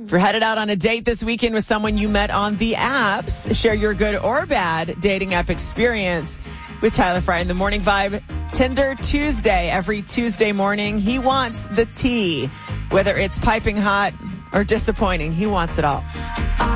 If you're headed out on a date this weekend with someone you met on the apps, share your good or bad dating app experience with Tyler Fry in the Morning Vibe. Tinder Tuesday. Every Tuesday morning, he wants the tea. Whether it's piping hot or disappointing, he wants it all.